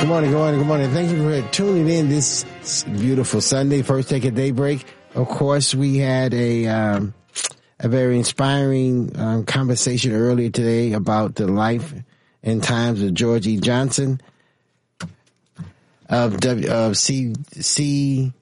Good morning, good morning, good morning. Thank you for tuning in this beautiful Sunday, First Take a Daybreak. Of course, we had a very inspiring conversation earlier today about the life and times of George E. Johnson of CP,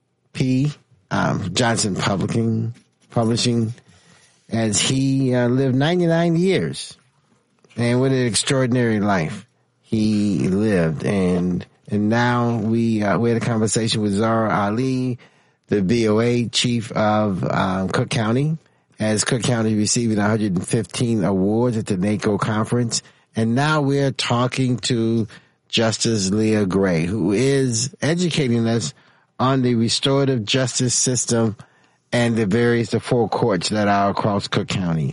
Johnson Publishing, as he lived 99 years. And what an extraordinary life he lived. And now we had a conversation with Zahra Ali, the BOA chief of Cook County, as Cook County receiving 115 awards at the NACO conference. And now we're talking to Justice Leah Gray, who is educating us on the restorative justice system and the four courts that are across Cook County.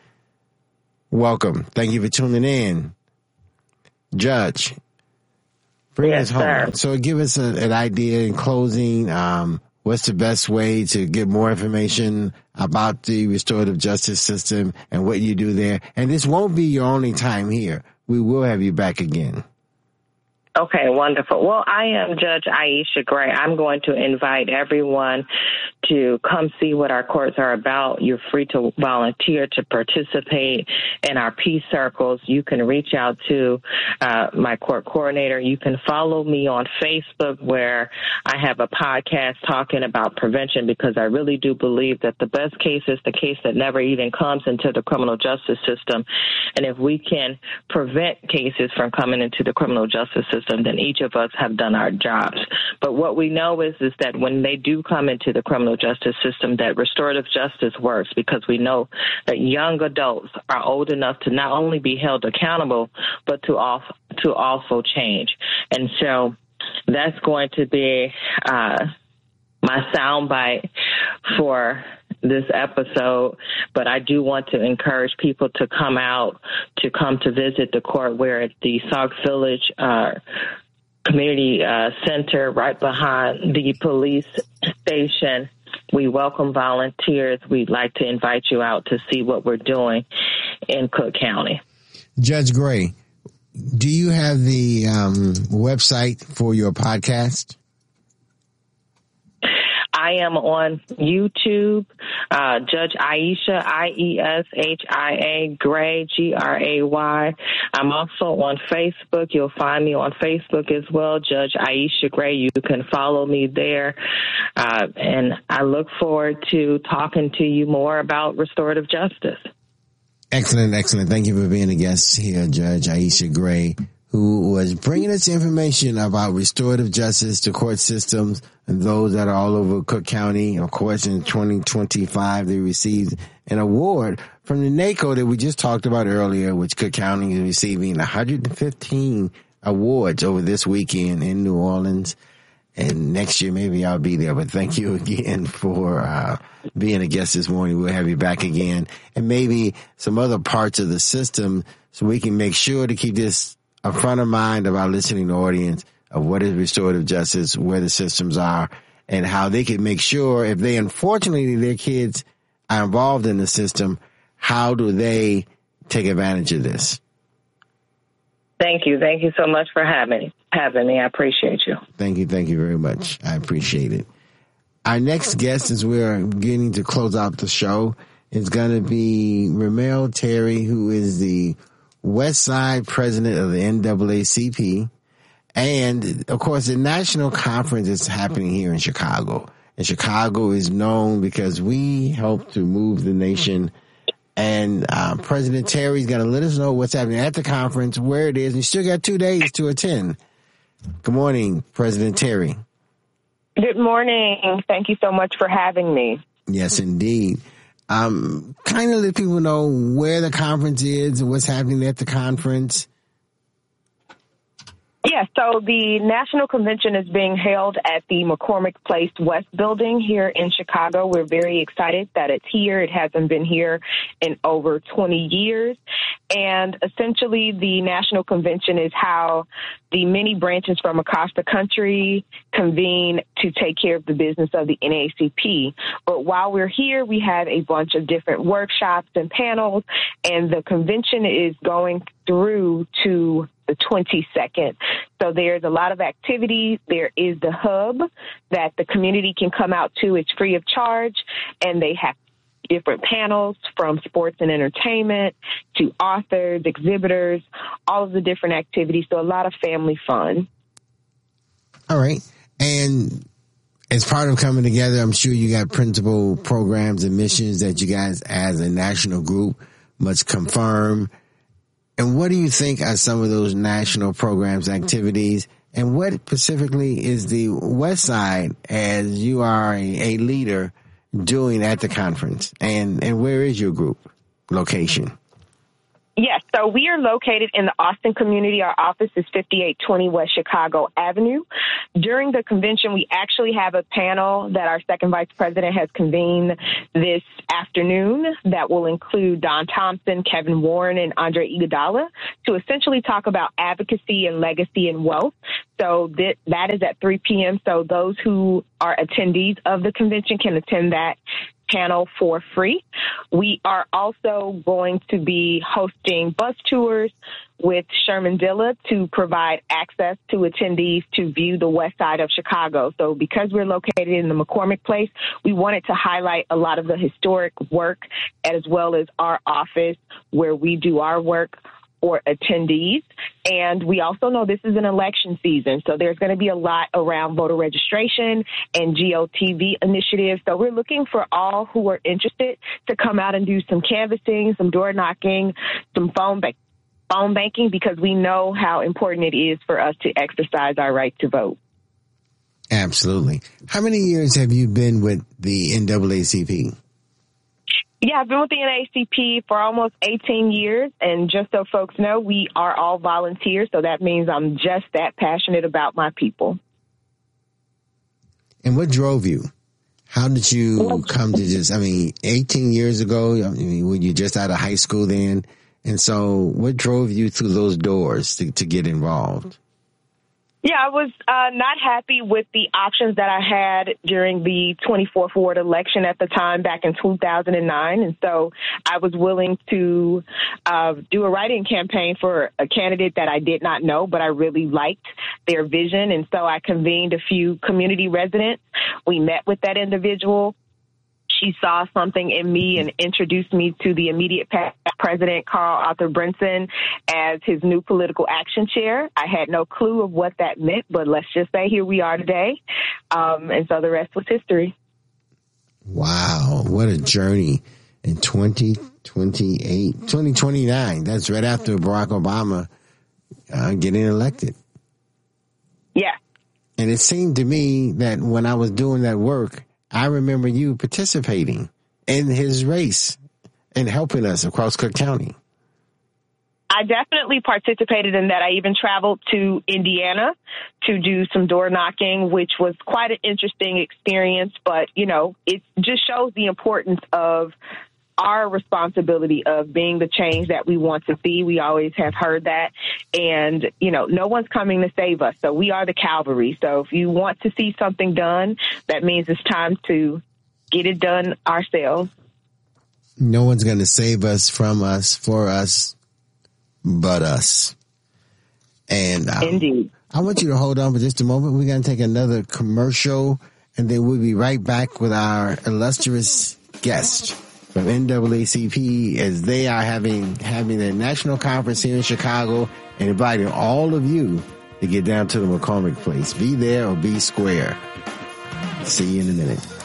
Welcome. Thank you for tuning in. Judge, bring us home. Sir. So give us an idea in closing. What's the best way to get more information about the restorative justice system and what you do there? And this won't be your only time here. We will have you back again. Okay, wonderful. Well, I am Judge Aisha Gray. I'm going to invite everyone to come see what our courts are about. You're free to volunteer to participate in our peace circles. You can reach out to my court coordinator. You can follow me on Facebook, where I have a podcast talking about prevention, because I really do believe that the best case is the case that never even comes into the criminal justice system. And if we can prevent cases from coming into the criminal justice system, then each of us have done our jobs. But what we know is that when they do come into the criminal justice system, that restorative justice works, because we know that young adults are old enough to not only be held accountable, but to also change. And so that's going to be my soundbite for this episode. But I do want to encourage people to come to visit the court. We're at the Sauk Village Community Center, right behind the police station. We welcome volunteers. We'd like to invite you out to see what we're doing in Cook County. Judge Gray, do you have the website for your podcast? I am on YouTube, Judge Aisha, Ieshia Gray, Gray. I'm also on Facebook. You'll find me on Facebook as well, Judge Aisha Gray. You can follow me there. And I look forward to talking to you more about restorative justice. Excellent, excellent. Thank you for being a guest here, Judge Aisha Gray, who was bringing us information about restorative justice, the court systems, and those that are all over Cook County. Of course, in 2025, they received an award from the NACO that we just talked about earlier, which Cook County is receiving 115 awards over this weekend in New Orleans. And next year, maybe I'll be there. But thank you again for being a guest this morning. We'll have you back again. And maybe some other parts of the system so we can make sure to keep this a front of mind of our listening audience of what is restorative justice, where the systems are, and how they can make sure if they, unfortunately, their kids are involved in the system, how do they take advantage of this? Thank you. Thank you so much for having me. I appreciate you. Thank you. Thank you very much. I appreciate it. Our next guest, as we're beginning to close out the show, is going to be Ramel Terry, who is the West Side president of the NAACP. And, of course, the national conference is happening here in Chicago. And Chicago is known because we help to move the nation. And President Terry is going to let us know what's happening at the conference, where it is. And you still got 2 days to attend. Good morning, President Terry. Good morning. Thank you so much for having me. Yes, indeed. Kind of let people know where the conference is and what's happening at the conference. Yeah, so the National Convention is being held at the McCormick Place West building here in Chicago. We're very excited that it's here. It hasn't been here in over 20 years. And essentially, the National Convention is how the many branches from across the country convene to take care of the business of the NAACP. But while we're here, we have a bunch of different workshops and panels, and the convention is going through to the 22nd. So there's a lot of activity. There is the hub that the community can come out to. It's free of charge, and they have different panels from sports and entertainment to authors, exhibitors, all of the different activities. So a lot of family fun. All right. And as part of coming together, I'm sure you got principal programs and missions that you guys as a national group must confirm. And what do you think are some of those national programs, activities, and what specifically is the West Side, as you are a leader, doing at the conference? And where is your group location? Yes, so we are located in the Austin community. Our office is 5820 West Chicago Avenue. During the convention, we actually have a panel that our second vice president has convened this afternoon that will include Don Thompson, Kevin Warren, and Andre Iguodala to essentially talk about advocacy and legacy and wealth. So that is at 3 p.m. So those who are attendees of the convention can attend that panel for free. We are also going to be hosting bus tours with Sherman Dilla to provide access to attendees to view the west side of Chicago. So because we're located in the McCormick Place, we wanted to highlight a lot of the historic work as well as our office where we do our work or attendees. And we also know this is an election season, so there's going to be a lot around voter registration and GOTV initiatives. So we're looking for all who are interested to come out and do some canvassing, some door knocking, some phone banking, because we know how important it is for us to exercise our right to vote. Absolutely. How many years have you been with the NAACP? Yeah, I've been with the NAACP for almost 18 years, and just so folks know, we are all volunteers, so that means I'm just that passionate about my people. And what drove you? How did you come to just, 18 years ago, when you just out of high school then, and so what drove you through those doors to get involved? Yeah, I was not happy with the options that I had during the 24th Ward election at the time back in 2009. And so I was willing to do a write-in campaign for a candidate that I did not know, but I really liked their vision. And so I convened a few community residents. We met with that individual. She saw something in me and introduced me to the immediate president, Carl Arthur Brinson, as his new political action chair. I had no clue of what that meant, but let's just say here we are today. And so the rest was history. Wow, what a journey. In 2029, that's right after Barack Obama getting elected. Yeah. And it seemed to me that when I was doing that work, I remember you participating in his race and helping us across Cook County. I definitely participated in that. I even traveled to Indiana to do some door knocking, which was quite an interesting experience. But, it just shows the importance of our responsibility of being the change that we want to see. We always have heard that. And, no one's coming to save us. So we are the cavalry. So if you want to see something done, that means it's time to get it done ourselves. No one's going to save us, from us, for us, but us. And indeed. I want you to hold on for just a moment. We're going to take another commercial, and then we'll be right back with our illustrious guest from NAACP, as they are having their national conference here in Chicago and inviting all of you to get down to the McCormick Place. Be there or be square. See you in a minute.